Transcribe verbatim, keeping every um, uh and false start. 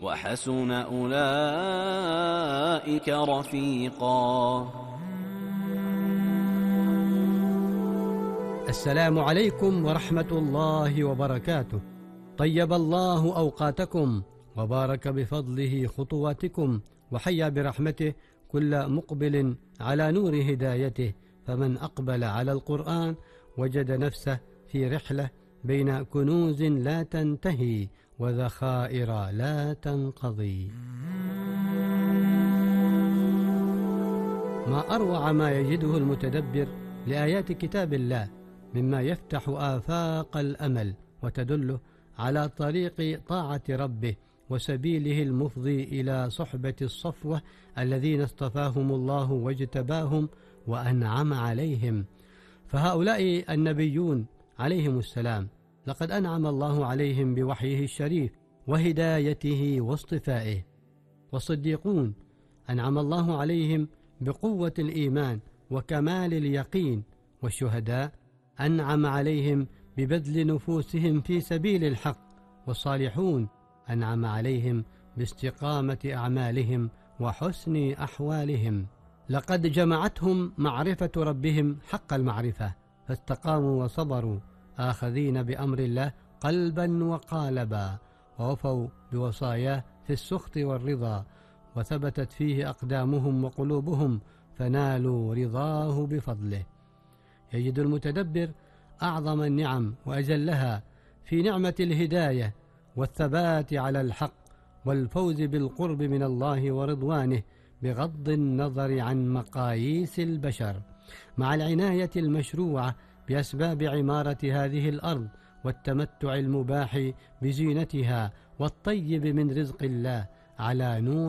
وحسن أولئك رفيقا. السلام عليكم ورحمة الله وبركاته. طيب الله أوقاتكم وبارك بفضله خطواتكم، وحيا برحمته كل مقبل على نور هدايته. فمن أقبل على القرآن وجد نفسه في رحلة بين كنوز لا تنتهي وذخائر لا تنقضي. ما أروع ما يجده المتدبر لآيات كتاب الله، مما يفتح آفاق الأمل وتدله على طريق طاعة ربه وسبيله المفضي إلى صحبة الصفوة الذين اصطفاهم الله واجتباهم وأنعم عليهم. فهؤلاء النبيون عليهم السلام لقد أنعم الله عليهم بوحيه الشريف وهدايته واصطفائه. والصديقون أنعم الله عليهم بقوة الإيمان وكمال اليقين. والشهداء أنعم عليهم ببذل نفوسهم في سبيل الحق. والصالحون أنعم عليهم باستقامة أعمالهم وحسن أحوالهم. لقد جمعتهم معرفة ربهم حق المعرفة، فاستقاموا وصبروا آخذين بأمر الله قلبا وقالبا، ووفوا بوصاياه في السخط والرضا، وثبتت فيه أقدامهم وقلوبهم فنالوا رضاه بفضله. يجد المتدبر أعظم النعم وأجلها في نعمة الهداية والثبات على الحق والفوز بالقرب من الله ورضوانه بغض النظر عن مقاييس البشر، مع العناية المشروعة بأسباب عمارة هذه الأرض والتمتع المباح بزينتها والطيب من رزق الله على نور